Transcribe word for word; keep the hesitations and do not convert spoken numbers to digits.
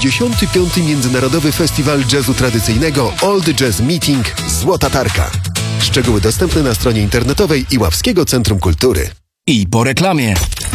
pięćdziesiąty piąty Międzynarodowy Festiwal Jazzu Tradycyjnego Old Jazz Meeting Złota Tarka. Szczegóły dostępne na stronie internetowej Iławskiego Centrum Kultury. I po reklamie.